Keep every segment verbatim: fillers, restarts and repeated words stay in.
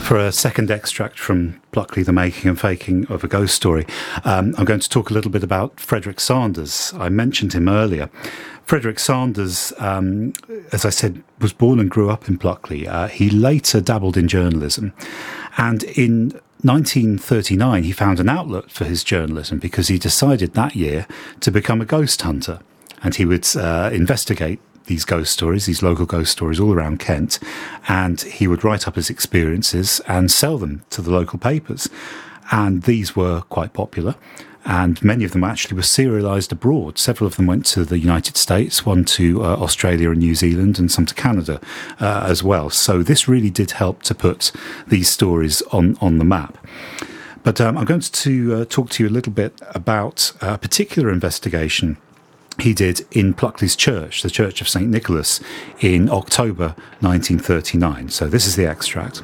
For a second extract from Pluckley, The Making and Faking of a Ghost Story, um, I'm going to talk a little bit about Frederick Sanders. I mentioned him earlier. Frederick Sanders, um, as I said, was born and grew up in Pluckley. Uh, he later dabbled in journalism. And in nineteen thirty-nine, he found an outlet for his journalism because he decided that year to become a ghost hunter. And he would uh, investigate these ghost stories, these local ghost stories all around Kent, and he would write up his experiences and sell them to the local papers. And these were quite popular, and many of them actually were serialised abroad. Several of them went to the United States, one to uh, Australia and New Zealand, and some to Canada uh, as well. So this really did help to put these stories on, on the map. But um, I'm going to uh, talk to you a little bit about a particular investigation he did in Pluckley's church, the Church of Saint Nicholas, in October nineteen thirty-nine. So this is the extract.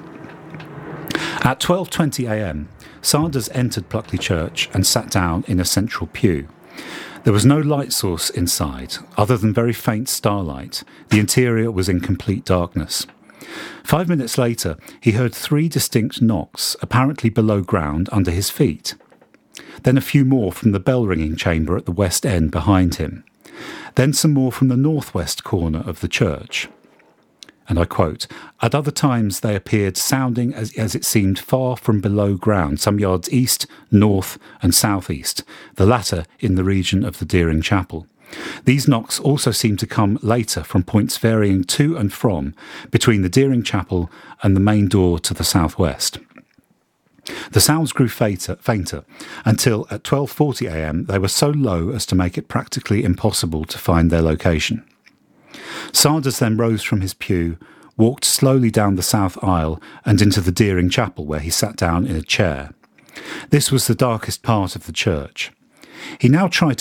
At twelve twenty a m, Sanders entered Pluckley Church and sat down in a central pew. There was no light source inside, other than very faint starlight. The interior was in complete darkness. Five minutes later, he heard three distinct knocks, apparently below ground under his feet. Then a few more from the bell-ringing chamber at the west end behind him. Then some more from the northwest corner of the church. And I quote, "At other times they appeared sounding as, as it seemed far from below ground, some yards east, north and southeast, the latter in the region of the Deering Chapel. These knocks also seemed to come later from points varying to and from between the Deering Chapel and the main door to the southwest. The sounds grew fainter, fainter until at twelve forty a m they were so low as to make it practically impossible to find their location. Sanders then rose from his pew, walked slowly down the south aisle and into the Deering Chapel, where he sat down in a chair. This was the darkest part of the church. He now tried